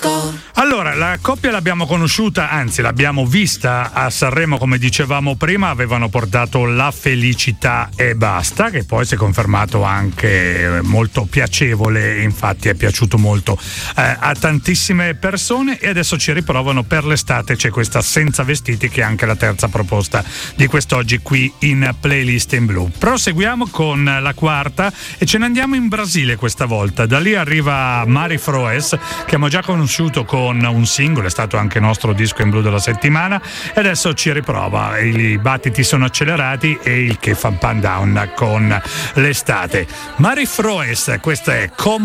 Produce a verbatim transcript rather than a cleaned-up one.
Allora, la coppia l'abbiamo conosciuta, anzi l'abbiamo vista a Sanremo, come dicevamo prima, avevano portato La felicità e basta, che poi si è confermato anche molto piacevole, infatti è piaciuto molto eh, a tantissime persone, e adesso ci riprovano per l'estate. C'è questa Senza vestiti, che è anche la terza proposta di quest'oggi qui in Playlist in Blu. Proseguiamo con la quarta e ce ne andiamo in Brasile questa volta. Da lì arriva Mari Froes, che abbiamo già conosciuto con un singolo, è stato anche nostro disco in blu della settimana, e adesso ci riprova. I battiti sono accelerati e il che fa pan down con l'estate. Mari Froes, questa è Como